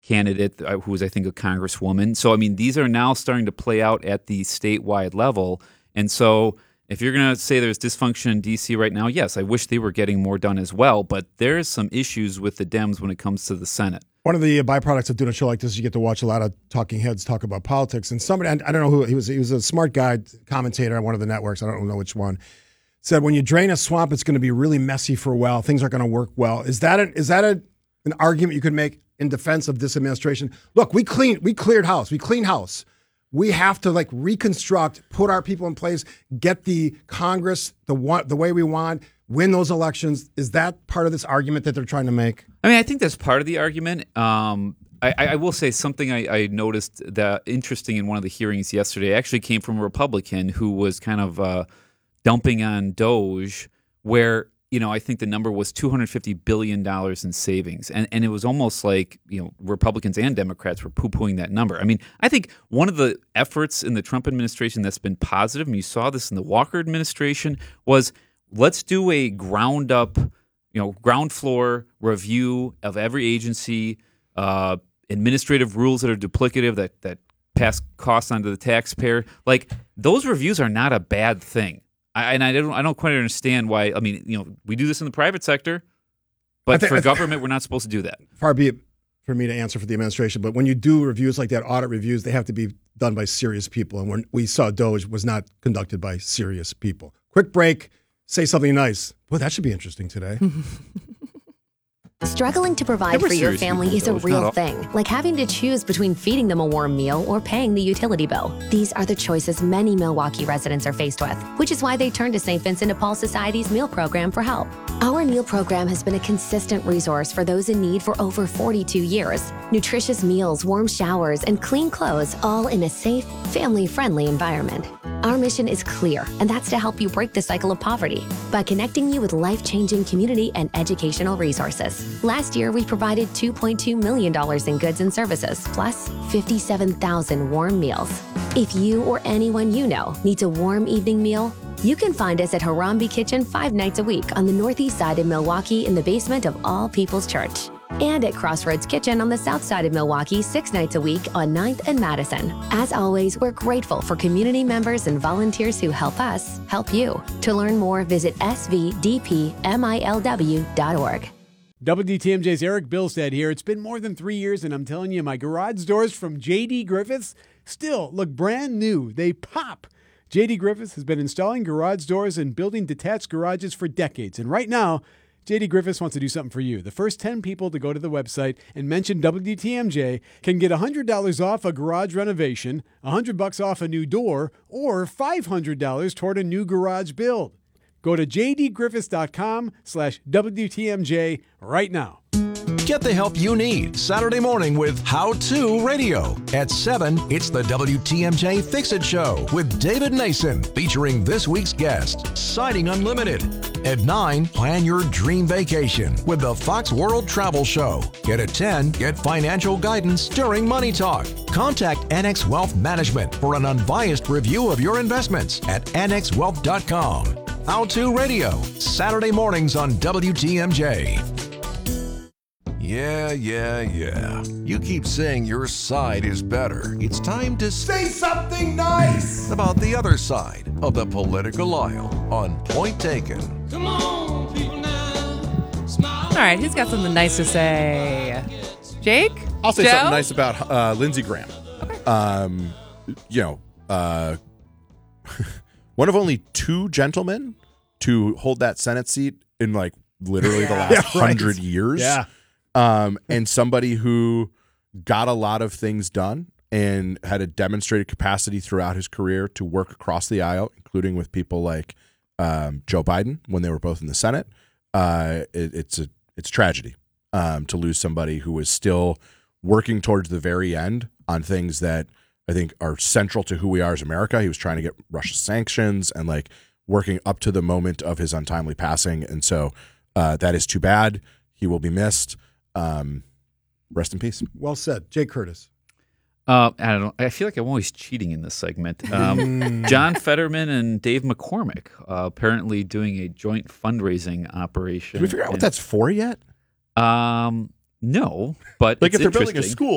candidate who was, I think, a congresswoman. So, I mean, these are now starting to play out at the statewide level. And so if you're going to say there's dysfunction in D.C. right now, yes, I wish they were getting more done as well. But there's some issues with the Dems when it comes to the Senate. One of the byproducts of doing a show like this is you get to watch a lot of talking heads talk about politics. And somebody, I don't know who, he was a smart guy, commentator on one of the networks, I don't know which one, said when you drain a swamp, it's going to be really messy for a while. Things aren't going to work well. Is that an argument you could make in defense of this administration? Look, we cleared house. We cleaned house. We have to reconstruct, put our people in place, get the Congress the way we want, win those elections. Is that part of this argument that they're trying to make? I mean, I think that's part of the argument. I will say something I noticed that interesting in one of the hearings yesterday actually came from a Republican who was kind of dumping on DOGE, where I think the number was $250 billion in savings. And it was almost like, Republicans and Democrats were poo-pooing that number. I mean, I think one of the efforts in the Trump administration that's been positive, and you saw this in the Walker administration, was let's do a ground floor review of every agency, administrative rules that are duplicative, that pass costs onto the taxpayer. Like, those reviews are not a bad thing. I don't quite understand why. I mean, we do this in the private sector, but for government, we're not supposed to do that. Far be it for me to answer for the administration, but when you do reviews like that, audit reviews, they have to be done by serious people. And when we saw DOGE was not conducted by serious people. Quick break. Say something nice. Well, that should be interesting today. Struggling to provide for your family is a real thing, like having to choose between feeding them a warm meal or paying the utility bill. These are the choices many Milwaukee residents are faced with, which is why they turn to St. Vincent de Paul Society's meal program for help. Our meal program has been a consistent resource for those in need for over 42 years. Nutritious meals, warm showers, and clean clothes, all in a safe, family-friendly environment. Our mission is clear, and that's to help you break the cycle of poverty by connecting you with life-changing community and educational resources. Last year, we provided $2.2 million in goods and services, plus 57,000 warm meals. If you or anyone you know needs a warm evening meal, you can find us at Harambe Kitchen 5 nights a week on the northeast side of Milwaukee in the basement of All People's Church. And at Crossroads Kitchen on the south side of Milwaukee 6 nights a week on 9th and Madison. As always, we're grateful for community members and volunteers who help us help you. To learn more, visit svdpmilw.org. WTMJ's Eric Bilstead here. It's been more than 3 years, and I'm telling you, my garage doors from J.D. Griffiths still look brand new. They pop. J.D. Griffiths has been installing garage doors and building detached garages for decades, and right now, J.D. Griffiths wants to do something for you. The first 10 people to go to the website and mention WTMJ can get $100 off a garage renovation, $100 off a new door, or $500 toward a new garage build. Go to jdgriffiths.com/WTMJ right now. Get the help you need Saturday morning with How To Radio. At 7, it's the WTMJ Fix-It Show with David Nason, featuring this week's guest, Siding Unlimited. At 9, plan your dream vacation with the Fox World Travel Show. At 10, get financial guidance during Money Talk. Contact Annex Wealth Management for an unbiased review of your investments at annexwealth.com. How To Radio, Saturday mornings on WTMJ. Yeah. You keep saying your side is better. It's time to say something nice about the other side of the political aisle on Point Taken. Come on, people now. Smile. All right, who's got something nice to say? Jake? I'll say Joe? something nice about Lindsey Graham. Okay. One of only 2 gentlemen to hold that Senate seat in literally the last 100 years. Yeah. And somebody who got a lot of things done and had a demonstrated capacity throughout his career to work across the aisle, including with people like Joe Biden when they were both in the Senate. It's tragedy to lose somebody who was still working towards the very end on things that I think are central to who we are as America. He was trying to get Russia sanctions and working up to the moment of his untimely passing. And so that is too bad. He will be missed. Rest in peace. Well said. Jake Curtis. I don't know. I feel like I'm always cheating in this segment. John Fetterman and Dave McCormick apparently doing a joint fundraising operation. Did we figure out what that's for yet? No, but if it's they're building a interesting. school,